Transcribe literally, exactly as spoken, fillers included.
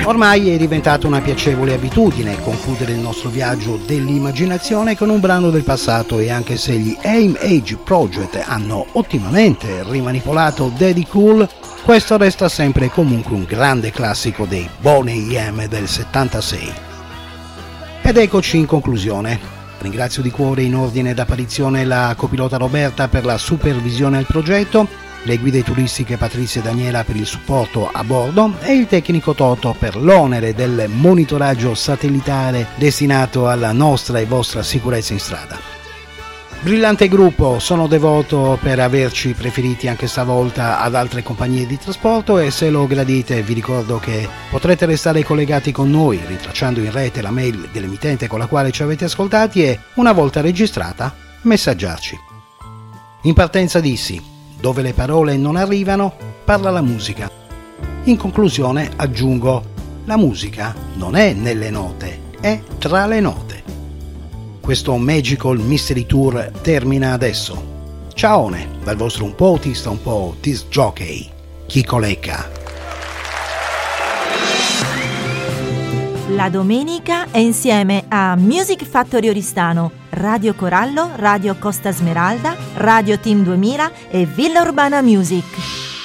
Ormai è diventata una piacevole abitudine concludere il nostro viaggio dell'immaginazione con un brano del passato, e anche se gli Aim Age Project hanno ottimamente rimanipolato Daddy Cool, questo resta sempre e comunque un grande classico dei Boney M del settantasei. Ed eccoci in conclusione. Ringrazio di cuore in ordine d'apparizione la copilota Roberta per la supervisione al progetto, le guide turistiche Patrizia e Daniela per il supporto a bordo e il tecnico Toto per l'onere del monitoraggio satellitare destinato alla nostra e vostra sicurezza in strada. Brillante gruppo, sono devoto per averci preferiti anche stavolta ad altre compagnie di trasporto, e se lo gradite vi ricordo che potrete restare collegati con noi ritracciando in rete la mail dell'emittente con la quale ci avete ascoltati e, una volta registrata, messaggiarci. In partenza dissi: dove le parole non arrivano, parla la musica. In conclusione aggiungo: la musica non è nelle note, è tra le note. Questo Magical Mystery Tour termina adesso. Ciaone dal vostro un po' autista, un po' disc jockey, Chico Lecca. La domenica è insieme a Music Factory Oristano, Radio Corallo, Radio Costa Smeralda, Radio Team duemila e Villa Urbana Music.